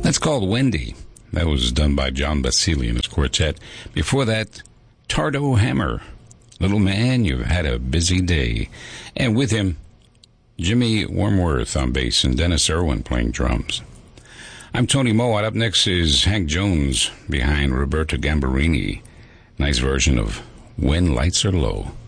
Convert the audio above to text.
That's called Wendy. That was done by John Basili and his quartet. Before that, Tardo Hammer. Little man, you've had a busy day. And with him, Jimmy Wormworth on bass and Dennis Irwin playing drums. I'm Tony Mowat. Up next is Hank Jones behind Roberto Gambarini. Nice version of When Lights Are Low.